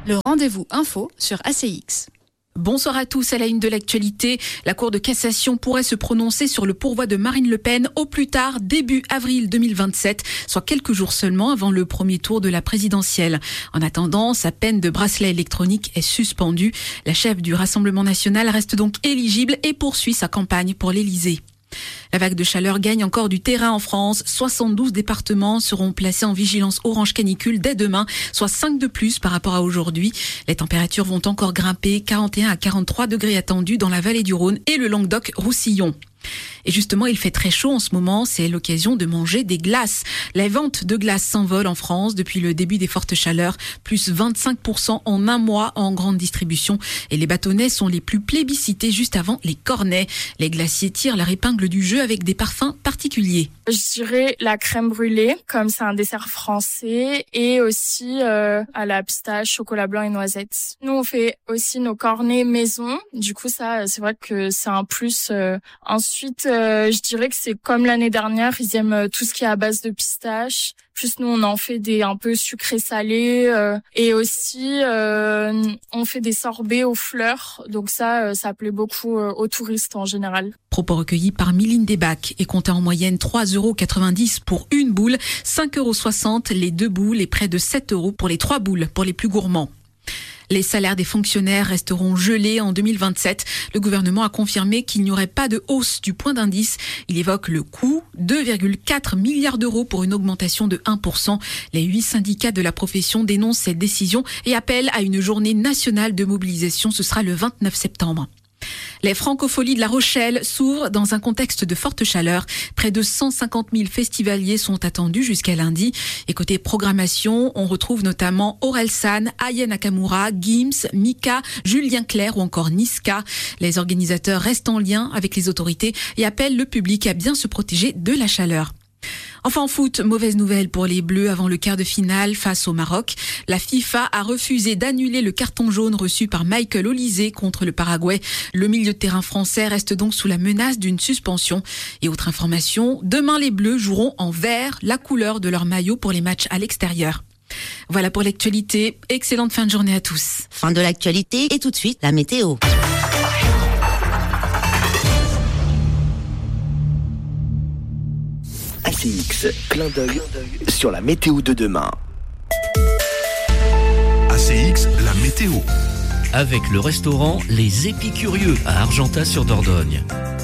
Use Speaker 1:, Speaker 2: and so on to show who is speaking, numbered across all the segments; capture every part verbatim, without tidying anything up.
Speaker 1: Le rendez-vous info sur A C X.
Speaker 2: Bonsoir à tous. À la une de l'actualité, la Cour de cassation pourrait se prononcer sur le pourvoi de Marine Le Pen au plus tard début avril deux mille vingt-sept, soit quelques jours seulement avant le premier tour de la présidentielle. En attendant, sa peine de bracelet électronique est suspendue. La chef du Rassemblement national reste donc éligible et poursuit sa campagne pour l'Élysée. La vague de chaleur gagne encore du terrain en France. soixante-douze départements seront placés en vigilance orange canicule dès demain, soit cinq de plus par rapport à aujourd'hui. Les températures vont encore grimper, quarante et un à quarante-trois degrés attendus dans la vallée du Rhône et le Languedoc-Roussillon. Et justement, il fait très chaud en ce moment, c'est l'occasion de manger des glaces. La vente de glaces s'envole en France depuis le début des fortes chaleurs, plus vingt-cinq pour cent en un mois en grande distribution. Et les bâtonnets sont les plus plébiscités juste avant les cornets. Les glaciers tirent leur épingle du jeu avec des parfums particuliers.
Speaker 3: Je dirais la crème brûlée, comme c'est un dessert français, et aussi euh, à la pistache, chocolat blanc et noisettes. Nous, on fait aussi nos cornets maison. Du coup, ça, c'est vrai que c'est un plus. Euh, ensuite, euh, je dirais que c'est comme l'année dernière, ils aiment tout ce qui est à base de pistache. Plus nous, on en fait des un peu sucrés salés euh, et aussi euh, on fait des sorbets aux fleurs. Donc ça, ça plaît beaucoup euh, aux touristes en général.
Speaker 2: Propos recueillis par Miline Desbacs et comptait en moyenne trois euros quatre-vingt-dix pour une boule, cinq euros soixante les deux boules et près de sept euros pour les trois boules pour les plus gourmands. Les salaires des fonctionnaires resteront gelés en deux mille vingt-sept. Le gouvernement a confirmé qu'il n'y aurait pas de hausse du point d'indice. Il évoque le coût, deux virgule quatre milliards d'euros pour une augmentation de un pour cent. Les huit syndicats de la profession dénoncent cette décision et appellent à une journée nationale de mobilisation. Ce sera le vingt-neuf septembre. Les Francopholies de La Rochelle s'ouvrent dans un contexte de forte chaleur. Près de cent cinquante mille festivaliers sont attendus jusqu'à lundi. Et côté programmation, on retrouve notamment Orelsan, Aya Nakamura, Gims, Mika, Julien Clerc ou encore Niska. Les organisateurs restent en lien avec les autorités et appellent le public à bien se protéger de la chaleur. Enfin en foot, mauvaise nouvelle pour les Bleus avant le quart de finale face au Maroc. La FIFA a refusé d'annuler le carton jaune reçu par Michael Olise contre le Paraguay. Le milieu de terrain français reste donc sous la menace d'une suspension. Et autre information, demain les Bleus joueront en vert, la couleur de leur maillot pour les matchs à l'extérieur. Voilà pour l'actualité. Excellente fin de journée à tous.
Speaker 4: Fin de l'actualité et tout de suite la météo.
Speaker 5: A C X, clin d'œil sur la météo de demain.
Speaker 6: A C X, la météo.
Speaker 7: Avec le restaurant Les Épicurieux à Argentat-sur-Dordogne.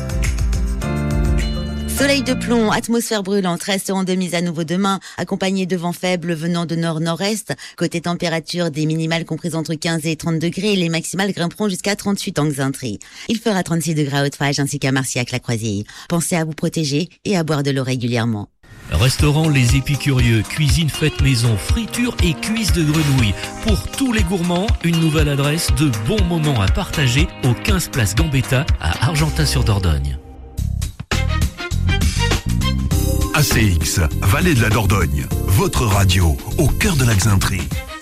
Speaker 4: Soleil de plomb, atmosphère brûlante, resteront de mise à nouveau demain, accompagnés de vents faibles venant de nord-nord-est. Côté température, des minimales comprises entre quinze et trente degrés et les maximales grimperont jusqu'à trente-huit en Xaintré. Il fera trente-six degrés à Haute-Fage ainsi qu'à Marcillac-la-Croisille. Pensez à vous protéger et à boire de l'eau régulièrement.
Speaker 7: Restaurant Les Épicurieux, cuisine faite maison, friture et cuisse de grenouille. Pour tous les gourmands, une nouvelle adresse de bons moments à partager au quinze place Gambetta à Argentat-sur-Dordogne.
Speaker 6: A C X, Vallée de la Dordogne, votre radio au cœur de la Xaintrée.